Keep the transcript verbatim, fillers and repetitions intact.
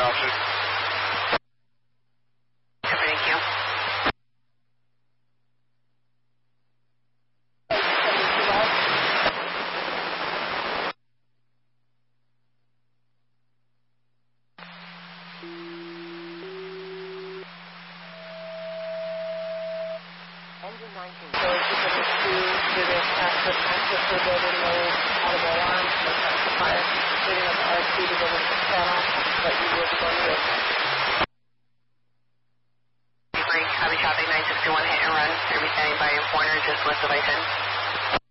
officers. Thank you. Engine nineteen. So it's just a two unit transfer transfer for building load audible alarms, no transfer fire, leading up to R two to go to the channel, but you will be going to